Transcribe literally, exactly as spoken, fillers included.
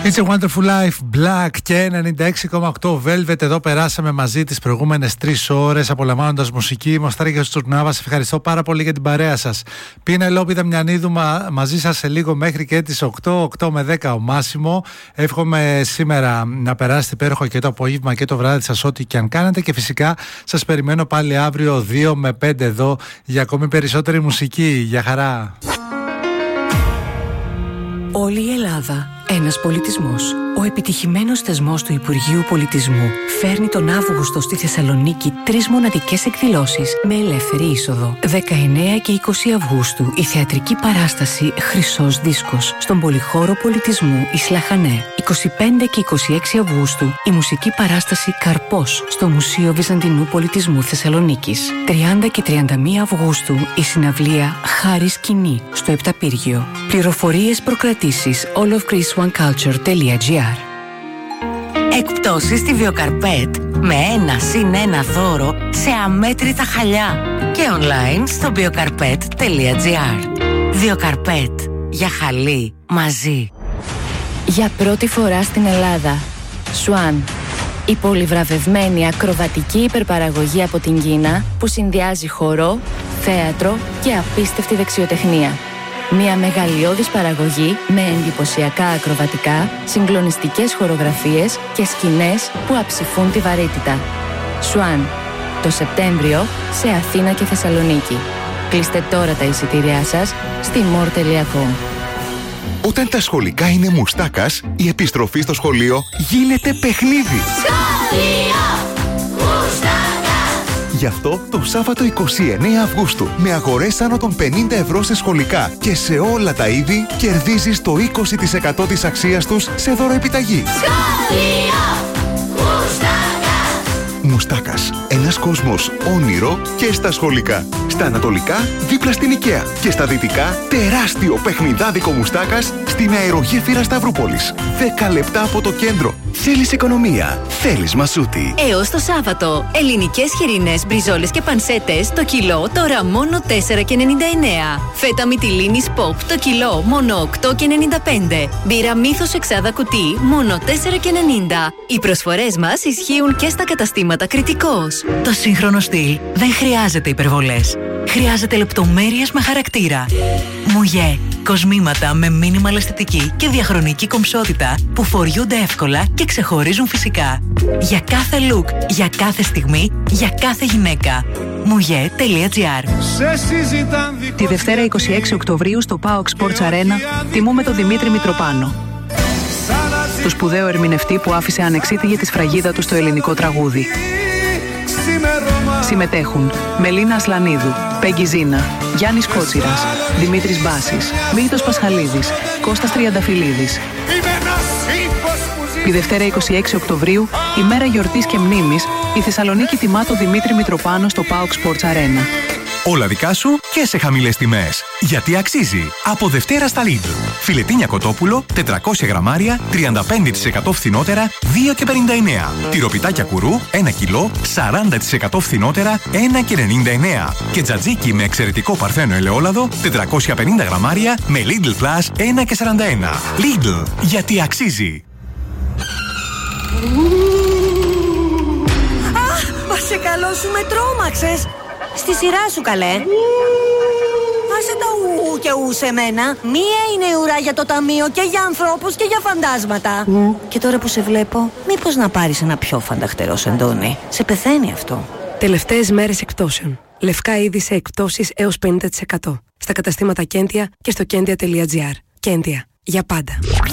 It's a Wonderful Life, Black και ενενήντα έξι κόμμα οκτώ Velvet. Εδώ περάσαμε μαζί τις προηγούμενες τρεις ώρες απολαμβάνοντας μουσική. Μοστάρικας Τσουρνάβα, σε ευχαριστώ πάρα πολύ για την παρέα σας. Πίνα Λόπιδα Μιανίδου μα, μαζί σας σε λίγο μέχρι και τις οκτώ, οκτώ με δέκα ο Μάσιμο. Εύχομαι σήμερα να περάσετε υπέροχο και το απόγευμα και το βράδυ σας, ό,τι και αν κάνετε. Και φυσικά σας περιμένω πάλι αύριο δύο με πέντε εδώ για ακόμη περισσότερη μουσική. Για χαρά. Όλη η Ελλάδα, ένας πολιτισμός. Ο επιτυχημένος θεσμός του Υπουργείου Πολιτισμού φέρνει τον Αύγουστο στη Θεσσαλονίκη τρεις μοναδικές εκδηλώσεις με ελεύθερη είσοδο. δεκαεννέα και είκοσι Αυγούστου η θεατρική παράσταση «Χρυσός Δίσκος» στον Πολυχώρο Πολιτισμού Ισλαχανέ. είκοσι πέντε και είκοσι έξι Αυγούστου η μουσική παράσταση «Καρπός» στο Μουσείο Βυζαντινού Πολιτισμού Θεσσαλονίκης. τριάντα και τριάντα μία Αυγούστου η συναυλία «Χάρη Σκηνή» στο Επταπύργιο. Πληροφορίες προκρατήσεις all of greece one culture dot gr. Εκπτώσεις στη Βιοκαρπέτ με ένα συν ένα δώρο σε αμέτρητα χαλιά και online στο βιοκαρπέτ τελεία gr. Βιοκαρπέτ, για χαλί μαζί. Για πρώτη φορά στην Ελλάδα, Swan, η πολυβραβευμένη ακροβατική υπερπαραγωγή από την Κίνα που συνδυάζει χορό, θέατρο και απίστευτη δεξιοτεχνία. Μια μεγαλειώδης παραγωγή με εντυπωσιακά ακροβατικά, συγκλονιστικές χορογραφίες και σκηνές που αψηφούν τη βαρύτητα. Swan, το Σεπτέμβριο σε Αθήνα και Θεσσαλονίκη. Κλείστε τώρα τα εισιτήριά σας στη more τελεία com. Όταν τα σχολικά είναι μουστάκας, η επιστροφή στο σχολείο γίνεται παιχνίδι. Σχολείο μουστάκα! Γι' αυτό το Σάββατο εικοστή ενάτη Αυγούστου με αγορές άνω των πενήντα ευρώ σε σχολικά και σε όλα τα είδη κερδίζεις το είκοσι τοις εκατό της αξίας τους σε δώρο επιταγή. Σχολείο μουστάκα! Μουστάκας. Ένας κόσμος όνειρο και στα σχολικά. Στα ανατολικά, δίπλα στην IKEA. Και στα δυτικά, τεράστιο παιχνιδάδικο Μουστάκας στην αερογέφυρα Σταυρούπολης. δέκα λεπτά από το κέντρο. Θέλεις οικονομία. Θέλεις Μασούτη. Έως το Σάββατο. Ελληνικές χοιρινές μπριζόλες και πανσέτες το κιλό τώρα μόνο τέσσερα και ενενήντα εννέα. Φέτα μυτιλίνης Pop το κιλό μόνο οκτώ και ενενήντα πέντε. Μπύρα Μύθος εξάδα κουτί μόνο τέσσερα και ενενήντα. Οι προσφορές μας ισχύουν και στα καταστήματα Κρητικός. Το σύγχρονο στυλ δεν χρειάζεται υπερβολές. Χρειάζεται λεπτομέρειες με χαρακτήρα. Μουγέ. Κοσμήματα με μίνιμαλ αισθητική και διαχρονική κομψότητα που φοριούνται εύκολα και ξεχωρίζουν φυσικά. Για κάθε look, για κάθε στιγμή, για κάθε γυναίκα. μουγέ τελεία gr. Τη Δευτέρα εικοστή έκτη Οκτωβρίου στο πάοκ Sports Arena τιμούμε τον Δημήτρη Μητροπάνο, το σπουδαίο ερμηνευτή που άφησε ανεξίτηλη τη σφραγίδα του στο ελληνικό τραγούδι. Συμμετέχουν Μελίνα Ασλανίδου, Πέγγι Ζίνα, Γιάννης Κότσιρας, Δημήτρης Μπάσης, Μίλτος Πασχαλίδης, Κώστας Τριανταφυλλίδης. Τη Δευτέρα εικοστή έκτη Οκτωβρίου, ημέρα γιορτής και μνήμης, η Θεσσαλονίκη τιμά το Δημήτρη Μητροπάνο στο πάοκ Sports Arena. Όλα δικά σου και σε χαμηλές τιμές. Γιατί αξίζει. Από Δευτέρα στα Lidl. Φιλετίνια κοτόπουλο, τετρακόσια γραμμάρια, τριάντα πέντε τοις εκατό φθηνότερα, δύο και πενήντα εννέα. Τυροπιτάκια κουρού, ένα κιλό, σαράντα τοις εκατό φθηνότερα, ένα και ενενήντα εννέα. Και τζατζίκι με εξαιρετικό παρθένο ελαιόλαδο, τετρακόσια πενήντα γραμμάρια, με Lidl Plus, ένα και σαράντα ένα. Lidl. Γιατί αξίζει. Αχ, μα σε καλό σου με τρόμαξες. Στη σειρά σου, καλέ. Άσε τα ου και ου σε μένα. Μία είναι η ουρά για το ταμείο και για ανθρώπους και για φαντάσματα. Mm. Και τώρα που σε βλέπω, μήπως να πάρεις ένα πιο φανταχτερό σεντόνι. Σε πεθαίνει αυτό. Τελευταίες μέρες εκπτώσεων. Λευκά είδη σε εκπτώσεις έως πενήντα τοις εκατό. Στα καταστήματα Κέντια και στο κέντια τελεία gr. Κέντια. Για πάντα.